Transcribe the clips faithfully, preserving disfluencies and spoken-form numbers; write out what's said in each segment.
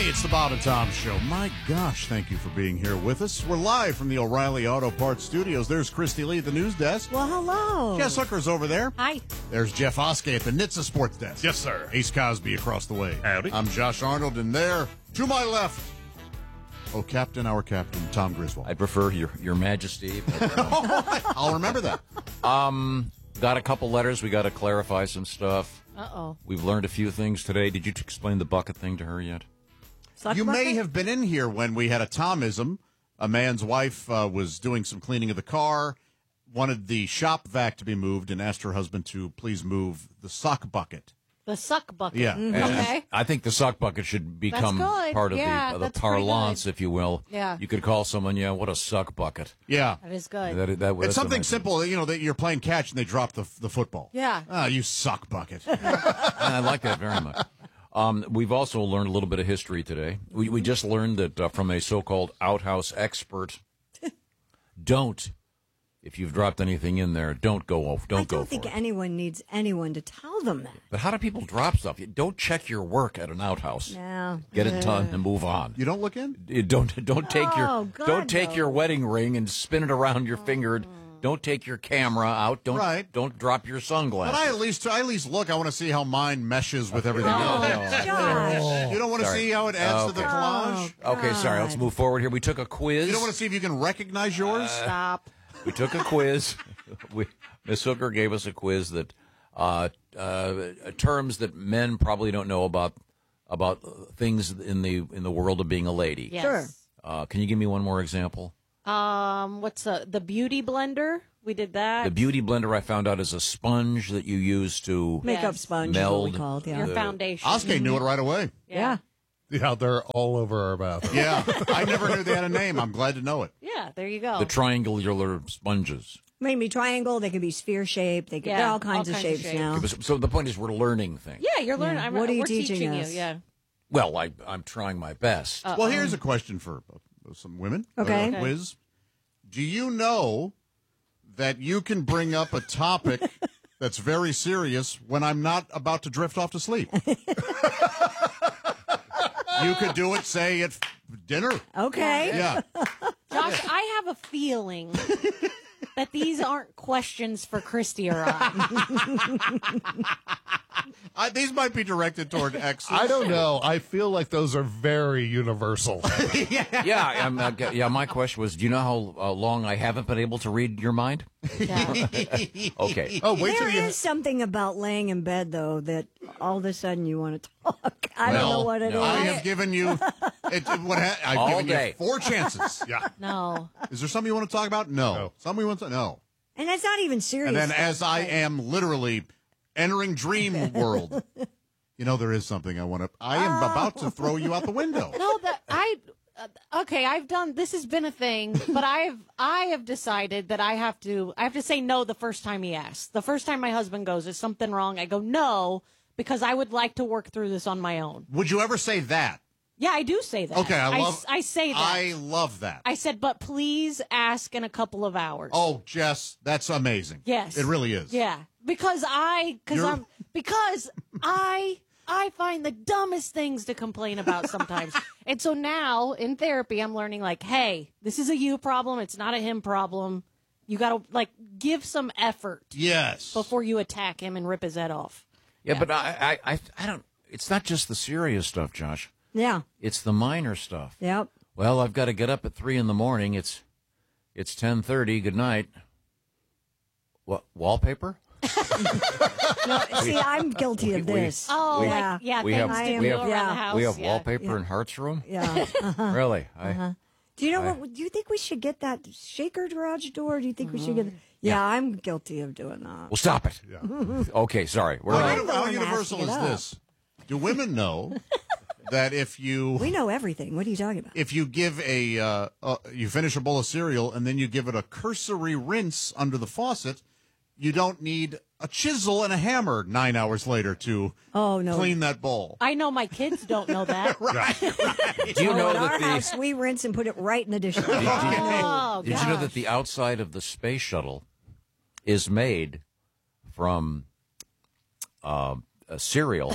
Hey, it's the Bob and Tom Show. My gosh, thank you for being here with us. We're live from the O'Reilly Auto Parts Studios. There's Christy Lee at the news desk. Well, hello. Jess Hooker's over there. Hi. There's Jeff Oskey at the N H T S A Sports Desk. Yes, sir. Ace Cosby across the way. Howdy. I'm Josh Arnold, and there, to my left, oh, Captain, our Captain, Tom Griswold. I prefer your your Majesty. But, I'll remember that. um, got a couple letters. We got to clarify some stuff. Uh-oh. We've learned a few things today. Did you t- explain the bucket thing to her yet? Suck You bucket? may have been in here when we had a Tomism. A man's wife uh, was doing some cleaning of the car, wanted the shop vac to be moved, and asked her husband to please move the sock bucket. The suck bucket. Yeah. And Okay. I think the sock bucket should become good. part of Yeah, the, of the that's pretty parlance, good. if you will. Yeah. You could call someone, yeah, what a suck bucket. Yeah. That is good. That, that, that's It's something amazing. simple, you know, that you're playing catch and they drop the the football. Yeah. Ah, you suck bucket. I like that very much. Um, we've also learned a little bit of history today. We, we just learned that uh, from a so-called outhouse expert, don't, if you've dropped anything in there, don't go off. Don't I go don't for think it. anyone needs anyone to tell them that. But how do people drop stuff? You don't check your work at an outhouse. No. Get it done and move on. You don't look in? You don't don't take Oh, your God, don't take no. your wedding ring and spin it around your finger. Don't take your camera out. Don't Right. don't drop your But sunglasses. I at least I at least look. I want to see how mine meshes with everything else. Oh, Josh. You don't want to Sorry. see how it adds to the Okay. collage. Okay, sorry. Let's God. move forward here. We took a quiz. You don't want to see if you can recognize yours. Stop. We took a quiz. we, Miss Hooker gave us a quiz that uh, uh, terms that men probably don't know about about things in the in the world of being a lady. Yes. Sure. Uh, can you give me one more example? Um, what's uh, the beauty blender? We did that. The beauty blender I found out is a sponge that you use to Makeup Yes. sponge is what we Meld called, yeah. Your the- foundation. Oskey knew it right away. yeah. Yeah, they're all over our bathroom. Yeah, I never knew they had a name. I'm glad to know it. Yeah, there you go. the triangular sponges. Maybe triangle, they could be sphere shaped, they could Yeah, they're all all kinds, of kinds of shapes shapes. now. So the point is, we're learning things. yeah, you're learning. Yeah. I'm, What are you we're teaching teaching us? you. Yeah. Well, I, I'm trying my best. Well, here's a question for uh, some women. Okay. Uh, Okay. Quiz. Do you know that you can bring up a topic that's very serious when I'm not about to drift off to sleep? You could do it, say, at dinner. Okay. Yeah. Josh, I have a feeling that these aren't questions for Christy or I. I, these might be directed toward exes. I don't know. I feel like those are very universal. yeah, I'm, uh, yeah. My question was, do you know how uh, long I haven't been able to read your mind? Yeah. Okay. Oh, wait There till you. is something about laying in bed, though, that all of a sudden you want to talk. I don't No, know what it is. no. I have given you. It, what ha- I've All given day. you four chances. Yeah. No. Is there something you want to talk about? No. No. Something you want to no. And that's not even serious. And then, as I am literally entering dream world, you know, there is something I want to. I am about to throw you out the window. No, that I. Uh, okay, I've done. This has been a thing, but I've I have decided that I have to. I have to say no the first time he asks. The first time my husband goes, "Is something wrong?" I go no because I would like to work through this on my own. Would you ever say that? Yeah, I do say that. Okay, I love. s- I, say that. I love that. I said, but please ask in a couple of hours. Oh, Jess, that's amazing. Yes. It really is. Yeah, because I, because You're- I'm, because I, I find the dumbest things to complain about sometimes, and so now in therapy, I'm learning like, hey, this is a you problem. It's not a him problem. You got to like give some effort Yes. before you attack him and rip his head off. Yeah, but I, I, I, I don't. It's not just the serious stuff, Josh. Yeah. It's the minor stuff. Yep. Well, I've got to get up at three in the morning. It's, it's ten thirty. Good night. What wallpaper? No, see, I'm guilty of We- we- this. Oh, We- like, yeah, we things have- to we do have- around yeah. the house. we have yeah. wallpaper in Hart's room. Yeah. Uh-huh. Really? I, Do you know I- what? Do you think we should get that shaker garage door? Do you think we should get? Yeah, I'm guilty of doing that. Well, stop it. Okay, sorry. We're How, not- uni- the how one universal asking is it up. this? Do women know that if you We know everything. What are you talking about? if you give a uh, uh, you finish a bowl of cereal and then you give it a cursory rinse under the faucet, you don't need a chisel and a hammer nine hours later to Oh, no. clean that bowl. I know my kids don't know that. do you know In that our the? house, we rinse and put it right in the dishwasher. Did, did- Oh, did you know that gosh. the outside of the space shuttle is made from uh, uh, cereal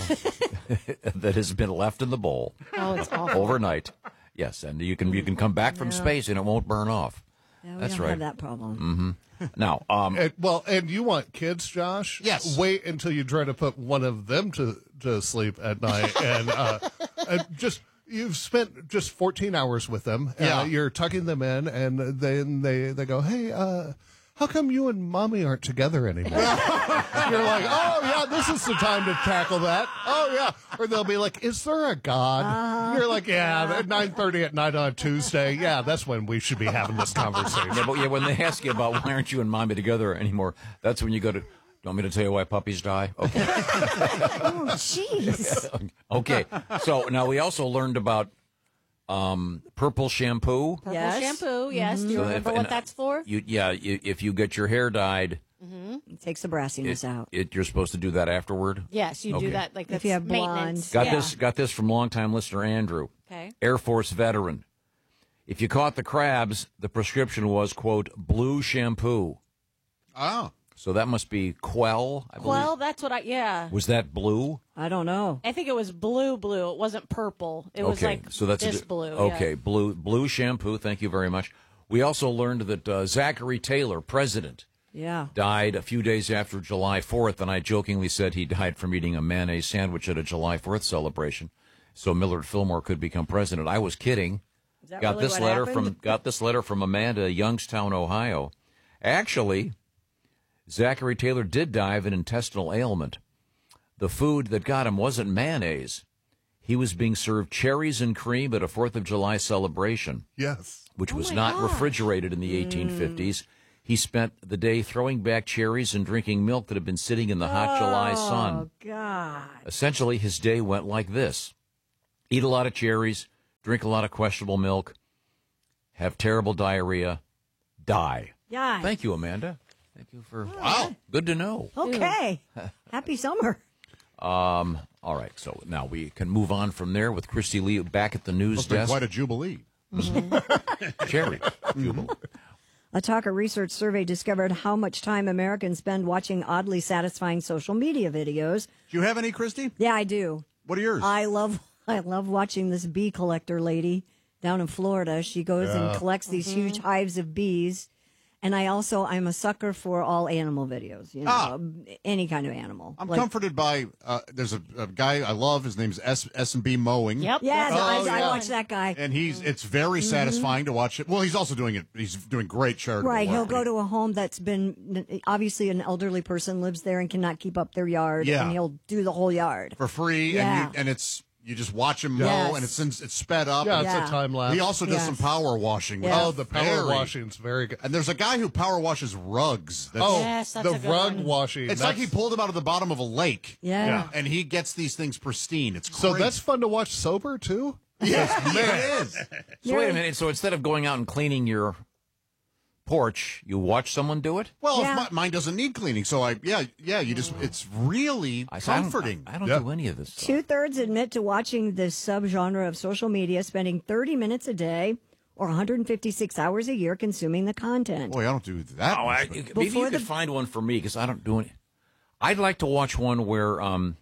that has been left in the bowl Oh, it's awful. overnight. Yes, and you can you can come back from space and it won't burn off. Yeah, we That's don't right. have that problem. Now, um, And, well, and you want kids, Josh? Yes. Wait until you try to put one of them to, to sleep at night, and, uh, and just you've spent just fourteen hours with them. Yeah. Uh, you're tucking them in, and then they they go, "Hey, uh, how come you and mommy aren't together anymore?" You're like, "Oh yeah, this is the time to tackle that." Oh yeah, or they'll be like, "Is there a God?" Uh-huh. You're like, "Yeah, at nine thirty at night on a Tuesday. Yeah, that's when we should be having this conversation." yeah, but yeah, when they ask you about why aren't you and mommy together anymore, that's when you go to. Do you want me to tell you why puppies die? Okay. Oh, jeez. Okay. So now we also learned about um, purple shampoo. Purple Yes. shampoo, yes. Do you So remember if- what and, that's for? You, yeah, you, if you get your hair dyed, It takes the brassiness it, out. it, you're supposed to do that afterward. Yes, you Okay. do that. Like If that's you have maintenance. Got yeah. this. Got this from longtime listener Andrew, Okay. Air Force veteran. If you caught the crabs, the prescription was quote blue shampoo. Oh. So that must be Quell. I believe. Well, that's what I. Yeah. Was that blue? I don't know. I think it was blue, blue. It wasn't purple. It was okay, like so that's this a, di- blue. Okay, yeah. blue blue shampoo. Thank you very much. We also learned that uh, Zachary Taylor, president, Yeah. died a few days after July fourth, and I jokingly said he died from eating a mayonnaise sandwich at a July fourth celebration, so Millard Fillmore could become president. I was kidding. Is that Got really this what letter happened? from got this letter from Amanda, Youngstown, Ohio. Actually, Zachary Taylor did die of an intestinal ailment. The food that got him wasn't mayonnaise. He was being served cherries and cream at a Fourth of July celebration, Yes. which Oh was my not gosh. refrigerated in the eighteen fifties. He spent the day throwing back cherries and drinking milk that had been sitting in the hot July sun. Oh, God. Essentially, his day went like this. Eat a lot of cherries, drink a lot of questionable milk, have terrible diarrhea, die. Yeah. Thank you, Amanda. Thank you for... Wow. Good to know. Okay. Happy summer. Um, all right, so now we can move on from there with Christy Lee back at the news Must have been desk. quite a jubilee. Cherry. Jubilee. A Talker research survey discovered how much time Americans spend watching oddly satisfying social media videos. Do you have any, Christy? Yeah, I do. What are yours? I love I love watching this bee collector lady down in Florida. She goes and collects these huge hives of bees. And I also I'm a sucker for all animal videos, you know, Ah. any kind of animal. I'm Like- comforted by, uh, there's a, a guy I love. His name's S S and B Mowing. Yep. Yes, that's I, what I I'm watch doing. that guy. And he's, it's very satisfying to watch it. Well, he's also doing it. He's doing great charitable Right, work. he'll go to a home that's been obviously an elderly person lives there and cannot keep up their yard, Yeah. and he'll do the whole yard. for free, Yeah. and you, and it's you just watch him mow, Yes. and it's in- it's sped up. Yeah, and it's Yeah. a time lapse. He also does Yes. some power washing. which Yeah. is Oh, the power very- washing's very good. And there's a guy who power washes rugs. That's, Oh, Yes, that's the a good rug one. washing. it's like he that's- pulled them out of the bottom of a lake. Yeah. Yeah. And he gets these things pristine. It's So great. that's fun to watch sober too. yeah, it is. So wait a minute. So instead of going out and cleaning your porch, you watch someone do it? Well, Yeah. if my, mine doesn't need cleaning, so I yeah yeah you just it's really I, I don't- comforting. I don't, Yeah. do any of this stuff. Two thirds admit to watching this subgenre of social media, spending thirty minutes a day or one hundred fifty-six hours a year consuming the content. Boy, I don't do that. Oh, I, much, but- maybe Before you could the- find one for me because I don't do any. I'd like to watch one where um,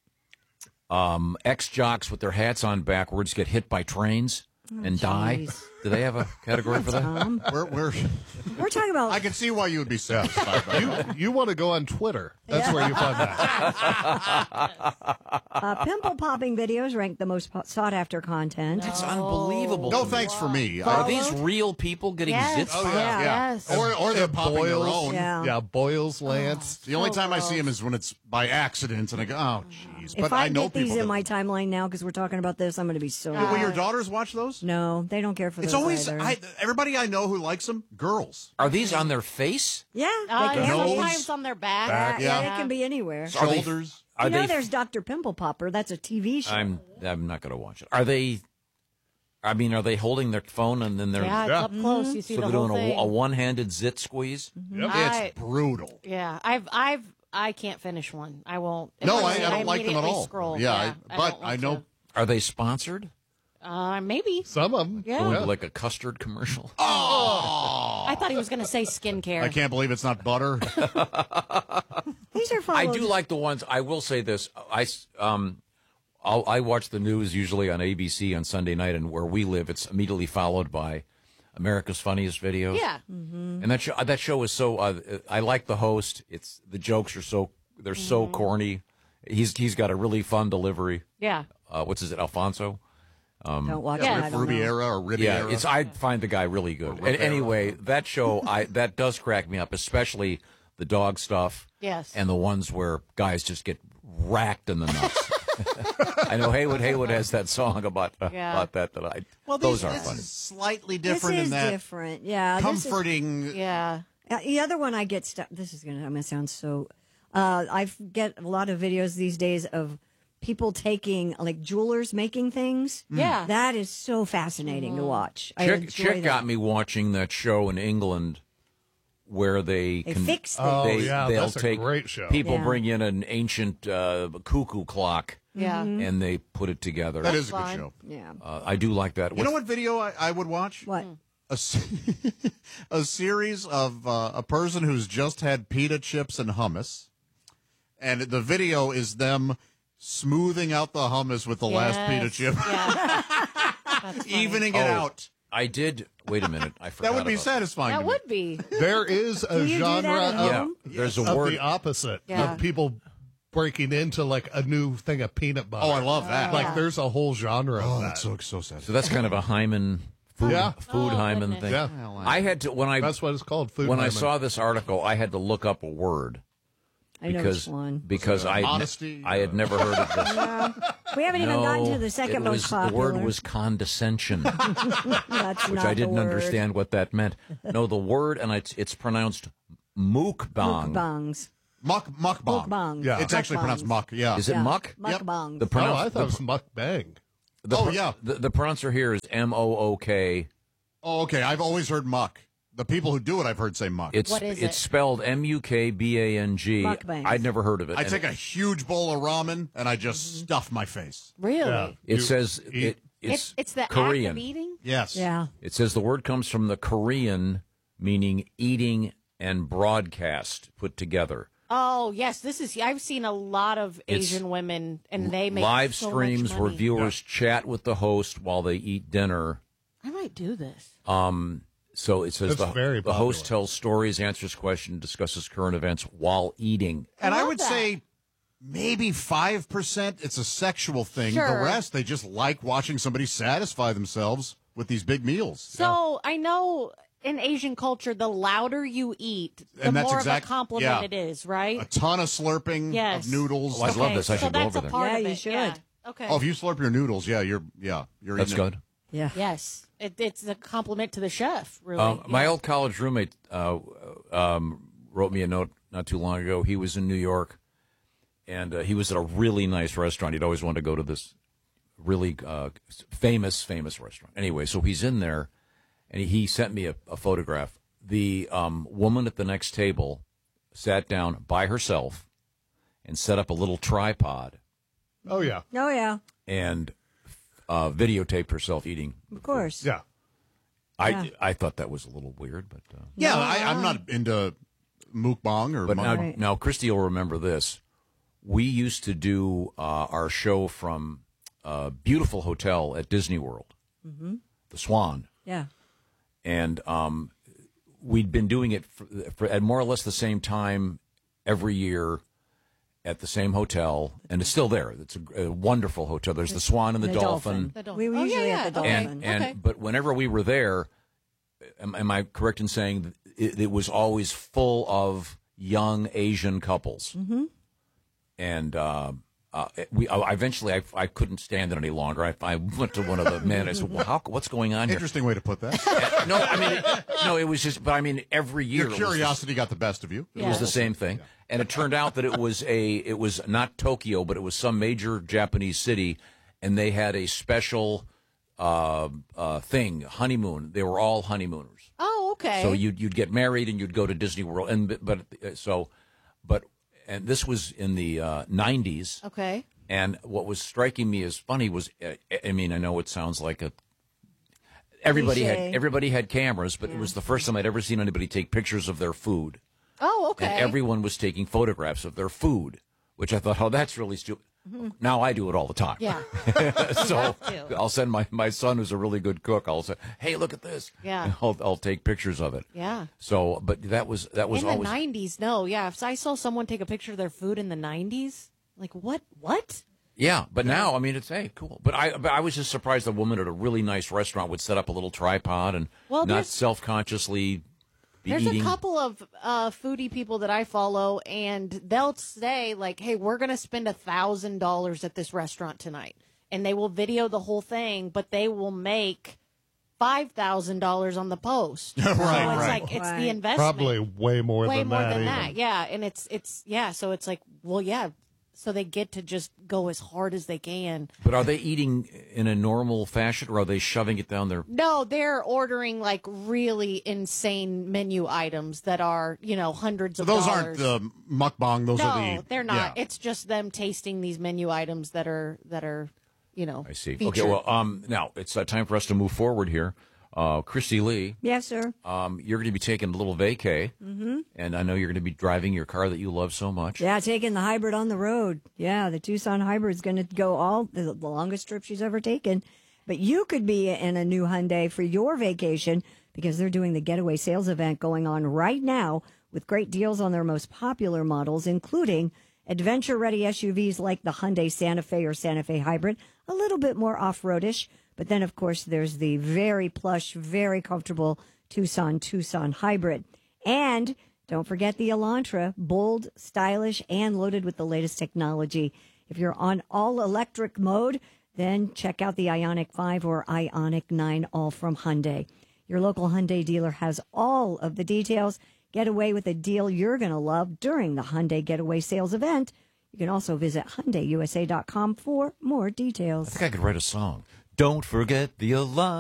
um, ex jocks with their hats on backwards get hit by trains and die. jeez. Do they have a category for that? Um, we're, we're, we're talking about I can see why you would be satisfied. by that. You you want to go on Twitter? That's where you find that. uh, pimple popping videos ranked the most sought after content. It's unbelievable. No to me. thanks for me. Are I, these real people getting Yes. zits? oh popped? yeah, yeah. Yes. Or or they're And popping their boils. own. Yeah. Yeah, Boyle's Lance. The only time I see him is when it's by accident, and I go, oh jeez. If But I, I know get these people. in that- my timeline now because we're talking about this, I'm going to be so. Will your daughters watch those? No, they don't care for It's those always either. I, everybody I know who likes them, girls. Are these on their face? yeah, Uh, they can. nose, sometimes on their back. Yeah, yeah. yeah, it can be anywhere. Are they- Shoulders. Are You know, they? there's Doctor Pimple Popper. That's a T V show. I'm. I'm not going to watch it. Are they? I mean, are they holding their phone and then they're? Yeah, it's Yeah. up close. You see So the they're whole doing thing. a, a one-handed zit squeeze. Yep. I- It's brutal. Yeah, I've, I've, I can't finish one. I won't. If No, I'm I, in, I don't like them at immediately all. Scroll. Yeah, Yeah, I, but don't I want know. to. Are they sponsored? Uh, maybe. Some of them. Yeah. Going like a custard commercial? Oh, I thought he was going to say skincare. I can't believe it's not butter. These are followed. I do like the ones. I will say this. I s- um, I'll, I watch the news usually on A B C on Sunday night, and where we live, it's immediately followed by America's Funniest Videos. Yeah. And that show, that show is so. Uh, I like the host. It's the jokes are so they're so corny. He's he's got a really fun delivery. Yeah. Uh, what's his it? Alfonso. Don't watch Yeah. it. I don't know. Rubiera or Riviera. Yeah, it's I find the guy really good. And anyway, that show I that does crack me up, especially the dog stuff. Yes. And the ones where guys just get racked in the nuts. I know Haywood Haywood has that song about uh, Yeah. about that that I well, those these, are this funny. is slightly This different is in that different. Yeah. this is- comforting. Yeah. Uh, the other one I get stuck. This is gonna. I'm gonna sound so. Uh, I get a lot of videos these days of people taking like jewelers making things. Yeah. That is so fascinating to watch. I Chick, enjoy Chick that. got me watching that show in England where they They can fix things. Oh, they, yeah, they'll that's a take great show. people Yeah. bring in an ancient uh, cuckoo clock Yeah. and they put it together. That is a good fine. show. Yeah. uh, I do like that. You What's- know what video I, I would watch? What? A, s- a series of uh, a person who's just had pita chips and hummus, and the video is them smoothing out the hummus with the last pita Yes. chip, Yeah. That's funny. evening it Oh, out. I did. Wait a minute. I forgot. That would be about satisfying. That to me. would be. There is a Do you do genre that at of, Yeah, home? there's a of word. the opposite Yeah. of people breaking into like a new thing of peanut butter. Oh, I love that. Like Yeah. there's a whole genre of oh, that. that's so so sad. So that's kind of a Hyman food, Yeah. food Oh, Hyman goodness. thing. Yeah. I had to when I That's what it's called. Food when I Hyman. saw this article, I had to look up a word I know because which one. because I Honesty? I had never heard of this. We haven't even No, gotten to the second it most was, popular. The word was condescension, That's which not I didn't the word. understand what that meant. No, the word and it's it's pronounced mukbang. Mukbangs. Muck mukbang. Mukbang. Yeah. It's actually pronounced muck. Yeah. Is it Yeah. muck? Mukbangs. The Oh, pronounce, I thought it was mukbang. the, Oh, pro- yeah. The, the pronouncer here is M O O K. Oh, okay. I've always heard muck. The people who do it, I've heard say muck. It's What is it's it? spelled M U K B A N G. Mukbangs. I'd never heard of it. I And take it, a huge bowl of ramen and I just stuff my face. Really? Yeah. It You says eat- it, It's, it's it's the act Korean. of eating? Yes. Yeah. It says the word comes from the Korean, meaning eating and broadcast put together. Oh, yes. This is, I've seen a lot of It's Asian women, and they make live so streams much where money. viewers chat with the host while they eat dinner. I might do this. Um, so it says It's the, very the host popular. tells stories, answers questions, discusses current events while eating. And I I, love would that. say maybe five percent it's a sexual thing. Sure. The rest, they just like watching somebody satisfy themselves with these big meals. So I know in Asian culture, the louder you eat, the And that's more exact- of a compliment yeah. it is, right? A ton of slurping Yes. of noodles. Oh, I love Okay, this. I so should go that's over a there. part Yeah, of you it. should. Yeah. Okay. Oh, if you slurp your noodles, yeah, you're yeah, you're That's eating it. good. Yeah. Yes. It, it's a compliment to the chef, really. Um, my Yeah. old college roommate uh, um, wrote me a note not too long ago. He was in New York, and uh, he was at a really nice restaurant. He'd always wanted to go to this really uh, famous, famous restaurant. Anyway, so he's in there, and he, he sent me a, a photograph. The um, woman at the next table sat down by herself and set up a little tripod Oh yeah, Oh, yeah. and uh, videotaped herself eating. Of course. yeah. I Yeah. I thought that was a little weird, but uh, Yeah, I, I'm not into mukbang or but muk- now Right. now Christy will remember this. We used to do uh, our show from a beautiful hotel at Disney World, the Swan, Yeah. and um, we'd been doing it for, for at more or less the same time every year at the same hotel, and it's still there. It's a, a wonderful hotel. There's the Swan and the, The Dolphin. The dolphin. We were Oh, usually yeah, at the yeah. Dolphin. and and Okay. but whenever we were there, am, am I correct in saying that it, it was always full of young Asian couples? Mm-hmm. And uh, uh, we I, eventually I, I couldn't stand it any longer. I, I went to one of the men. I said, "Well, how, what's going on here?" Interesting way to put that. No, I mean, it, no, it was just. But I mean, every year Your it was the- curiosity got the best of you. it was the same thing, and it turned out that it was a it was not Tokyo, but it was some major Japanese city, and they had a special uh, uh, thing, honeymoon. They were all honeymooners, Oh, okay. so you'd you'd get married and you'd go to Disney World, and but uh, so, but and this was in the uh, nineties, Okay. and what was striking me as funny was, uh, I mean, I know it sounds like a. Everybody Cliche. had everybody had cameras, but it was the first time I'd ever seen anybody take pictures of their food. Oh, okay. And everyone was taking photographs of their food, which I thought, oh, that's really stupid. Mm-hmm. Now I do it all the time. Yeah. So I'll send my, my son, who's a really good cook, I'll say, hey, look at this. Yeah. And I'll, I'll take pictures of it. Yeah. So, but that was, that was in always. the nineties, no. Yeah. If I saw someone take a picture of their food in the nineties, like, what? What? Yeah, but now, I mean, it's, hey, cool. But I but I was just surprised a woman at a really nice restaurant would set up a little tripod and well, not self-consciously be There's eating. a couple of uh, foodie people that I follow, and they'll say, like, hey, we're going to spend one thousand dollars at this restaurant tonight. And they will video the whole thing, but they will make five thousand dollars on the post. Right, so it's right. like, it's Right. the investment. Probably way more way than more that. than even. that, yeah. And it's it's yeah. So it's like, well, yeah. So they get to just go as hard as they can. But are they eating in a normal fashion, or are they shoving it down their? No, they're ordering like really insane menu items that are, you know, hundreds So of those dollars. aren't the mukbang. Those no, are the. they're not. Yeah. It's just them tasting these menu items that are that are, you know. I see. featured. Okay, well, um, now it's uh, time for us to move forward here. Uh, Christy Lee, Yes, sir. um, you're going to be taking a little vacay, mm-hmm. and I know you're going to be driving your car that you love so much. Yeah, taking the hybrid on the road. Yeah, the Tucson hybrid's going to go all the, the longest trip she's ever taken. But you could be in a new Hyundai for your vacation because they're doing the Getaway Sales event going on right now with great deals on their most popular models, including adventure-ready S U Vs like the Hyundai Santa Fe or Santa Fe Hybrid, a little bit more off-roadish. But then, of course, there's the very plush, very comfortable Tucson Tucson Hybrid. And don't forget the Elantra, bold, stylish, and loaded with the latest technology. If you're on all-electric mode, then check out the Ioniq five or Ioniq nine, all from Hyundai. Your local Hyundai dealer has all of the details. Get away with a deal you're going to love during the Hyundai Getaway Sales event. You can also visit Hyundai U S A dot com for more details. I think I could write a song. Don't forget the alarm.